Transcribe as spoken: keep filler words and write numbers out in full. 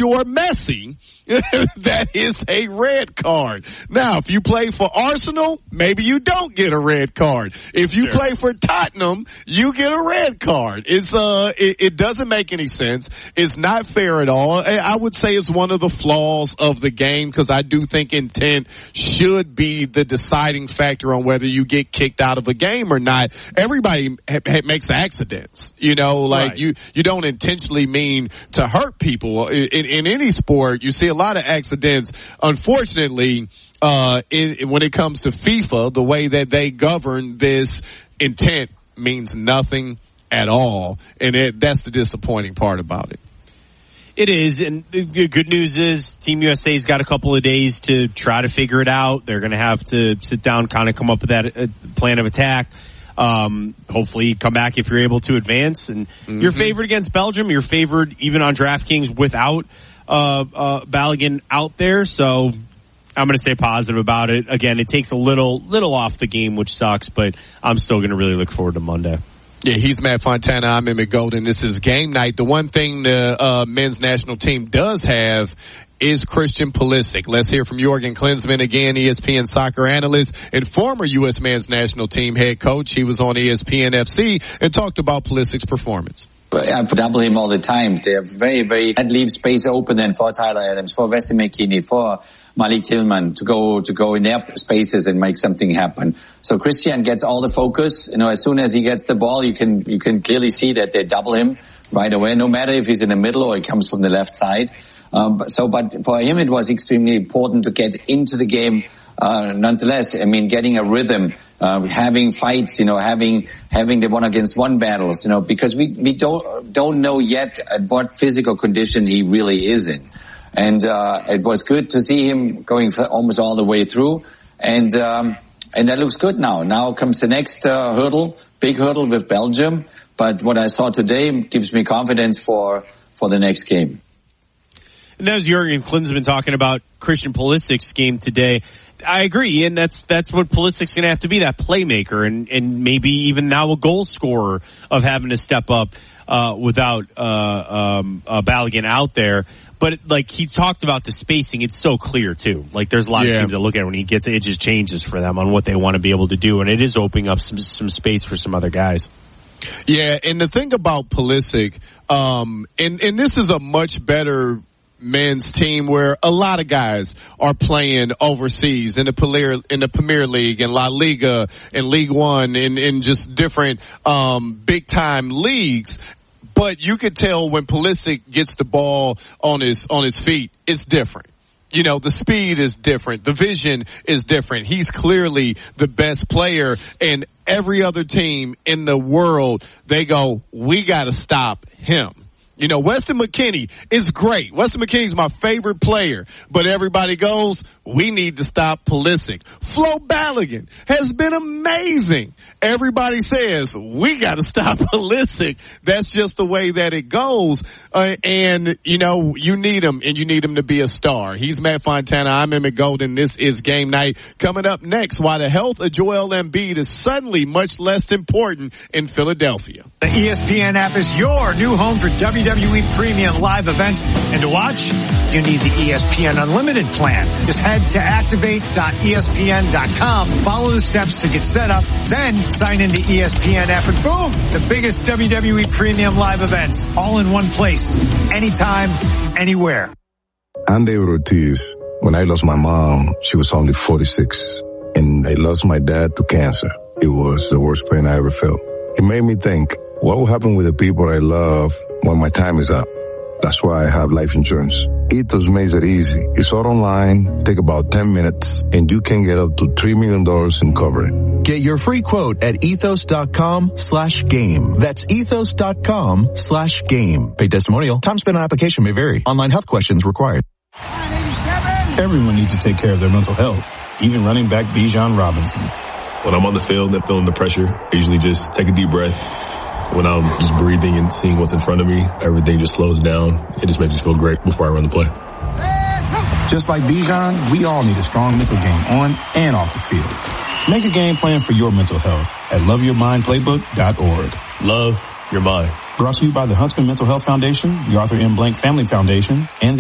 you're Messi, that is a red card. Now, if you play for Arsenal, maybe you don't get a red card. If you sure. play for Tottenham, you get a red card. It's uh, it, it doesn't make any sense. It's not fair at all. I would say it's one of the flaws of the game, because I do think intent should be the deciding factor on whether you get kicked out of a game or not. Everybody ha- ha- makes accidents, you know, like right. you, you don't intentionally mean to hurt people. In, in any sport, you see a lot of accidents. Unfortunately, uh, in, when it comes to FIFA, the way that they govern this, intent means nothing at all. And it, that's the disappointing part about it. It is, and the good news is Team U S A's got a couple of days to try to figure it out. They're going to have to sit down, kind of come up with that uh, plan of attack. Um, hopefully come back if you're able to advance. And mm-hmm. you're favored against Belgium. You're favored even on DraftKings without uh, uh, Balogun out there. So I'm going to stay positive about it. Again, it takes a little little off the game, which sucks, but I'm still going to really look forward to Monday. Yeah, he's Matt Fontana. I'm Emmett Golden. This is Game Night. The one thing the uh, men's national team does have is Christian Pulisic. Let's hear from Jurgen Klinsmann again, E S P N soccer analyst and former U S men's national team head coach. He was on E S P N F C and talked about Pulisic's performance. I double him all the time. They are very, very, that leaves space open then for Tyler Adams, for Weston McKennie, for Malik Tillman to go, to go in their spaces and make something happen. So Christian gets all the focus. You know, as soon as he gets the ball, you can, you can clearly see that they double him right away, no matter if he's in the middle or he comes from the left side. Um, so, but for him, it was extremely important to get into the game. Uh, nonetheless, I mean, getting a rhythm, uh, having fights, you know, having, having the one against one battles, you know, because we, we don't, don't know yet at what physical condition he really is in. And, uh, it was good to see him going for almost all the way through. And, um, and that looks good now. Now comes the next, uh, hurdle, big hurdle with Belgium. But what I saw today gives me confidence for, for the next game. And that was Jurgen Klinsmann talking about Christian Pulisic's game today. I agree, and that's that's what Pulisic's going to have to be, that playmaker, and, and maybe even now a goal scorer of having to step up uh, without uh, um, uh, Balogun out there. But like he talked about the spacing, it's so clear too. Like there's a lot yeah. of teams that look at it when he gets it, it just changes for them on what they want to be able to do, and it is opening up some some space for some other guys. Yeah, and the thing about Pulisic, um, and and this is a much better men's team where a lot of guys are playing overseas in the Premier, in the Premier League and La Liga and League One and in just different, um, big time leagues. But you could tell when Pulisic gets the ball on his, on his feet, it's different. You know, the speed is different. The vision is different. He's clearly the best player, and every other team in the world, they go, we gotta stop him. You know, Weston McKennie is great. Weston McKennie's my favorite player, but everybody goes, we need to stop Pulisic. Flo Balogun has been amazing. Everybody says, we got to stop Pulisic. That's just the way that it goes. Uh, and, you know, you need him, and you need him to be a star. He's Matt Fontana. I'm Emmett Golden. This is Game Night. Coming up next, why the health of Joel Embiid is suddenly much less important in Philadelphia. The E S P N app is your new home for W W E Premium live events. And to watch, you need the E S P N Unlimited plan. Just head to activate dot E S P N dot com, follow the steps to get set up, then sign into E S P N app, and boom, the biggest W W E Premium live events, all in one place, anytime, anywhere. I'm David Ortiz. When I lost my mom, she was only forty-six, and I lost my dad to cancer. It was the worst pain I ever felt. It made me think, what will happen with the people I love when my time is up? That's why I have life insurance. Ethos makes it easy. It's all online, take about ten minutes, and you can get up to three million dollars in coverage. Get your free quote at ethos dot com slash game. That's ethos dot com slash game. Paid testimonial. Time spent on application may vary. Online health questions required. Everyone needs to take care of their mental health, even running back Bijan Robinson. When I'm on the field and feeling the pressure, I usually just take a deep breath. When I'm just breathing and seeing what's in front of me, everything just slows down. It just makes me feel great before I run the play. Just like Bijan, we all need a strong mental game on and off the field. Make a game plan for your mental health at love your mind playbook dot org. Love your mind. Brought to you by the Huntsman Mental Health Foundation, the Arthur M. Blank Family Foundation, and the